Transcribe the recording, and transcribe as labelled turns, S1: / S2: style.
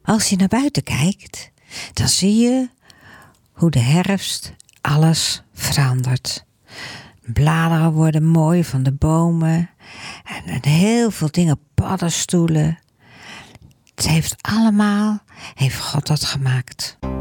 S1: Als je naar buiten kijkt, dan zie je hoe de herfst alles verandert. Bladeren worden mooi van de bomen en heel veel dingen, paddenstoelen. Heeft God dat gemaakt.